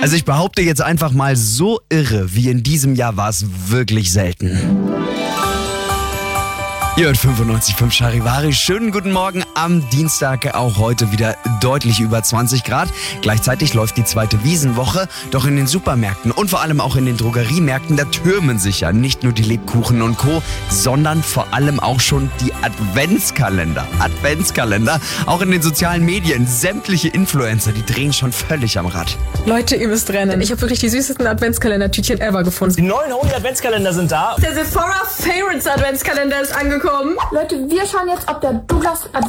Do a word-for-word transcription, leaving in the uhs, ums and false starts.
Also ich behaupte jetzt einfach mal, so irre wie in diesem Jahr war es wirklich selten. Ihr hört fünfundneunzig Komma fünf Charivari. Schönen guten Morgen am Dienstag, auch heute wieder deutlich über zwanzig Grad. Gleichzeitig läuft die zweite Wiesenwoche, doch in den Supermärkten und vor allem auch in den Drogeriemärkten, da türmen sich ja nicht nur die Lebkuchen und Co., sondern vor allem auch schon die Adventskalender. Adventskalender, auch in den sozialen Medien. Sämtliche Influencer, die drehen schon völlig am Rad. Leute, ihr müsst rennen. Ich habe wirklich die süßesten Adventskalender-Tütchen ever gefunden. Die neuen Holy Adventskalender sind da. Der Sephora Favorites Adventskalender ist angekommen. Leute, wir schauen jetzt, ob der Douglas